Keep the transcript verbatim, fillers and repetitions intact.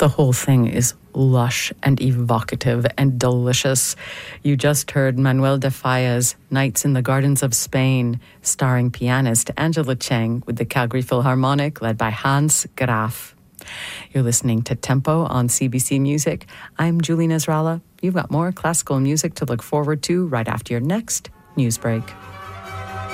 The whole thing is lush and evocative and delicious. You just heard Manuel de Falla's Nights in the Gardens of Spain, starring pianist Angela Cheng with the Calgary Philharmonic led by Hans Graf. You're listening to Tempo on C B C Music. I'm Julie Nasrallah. You've got more classical music to look forward to right after your next news break.